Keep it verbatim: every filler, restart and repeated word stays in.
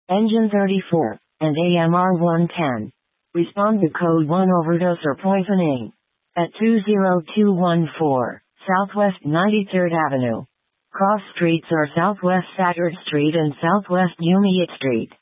Engine thirty-four, and A M R one ten. Respond to code one overdose or poisoning. At two zero two one four, Southwest ninety-third Avenue. Cross streets are Southwest Saturn Street and Southwest Umiat Street.